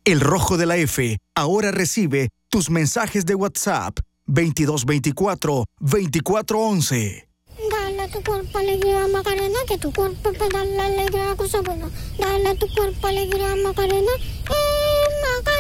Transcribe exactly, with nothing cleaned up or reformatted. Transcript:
El Rojo de la F ahora recibe tus mensajes de WhatsApp veintidós veinticuatro veinticuatro once. Dale a tu cuerpo alegría, Macarena, que tu cuerpo para darle alegría a cosa buena. Dale a tu cuerpo alegría, Macarena, eh, Macarena.